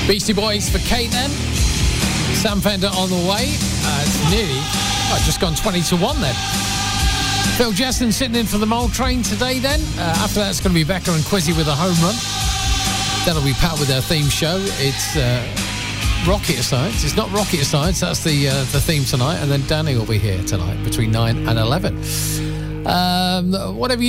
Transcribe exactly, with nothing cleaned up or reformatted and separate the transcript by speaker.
Speaker 1: Beastie Boys for Kate then. Sam Fender on the way. Uh, it's nearly, oh, just gone twenty to one then. Phil Jesson sitting in for the Mole Train today then. Uh, after that, it's going to be Becca and Quizzy with a home run. That'll be Pat with their theme show. It's uh, Rocket Science. It's not Rocket Science. That's the uh, the theme tonight. And then Danny will be here tonight between nine and eleven. Um, whatever you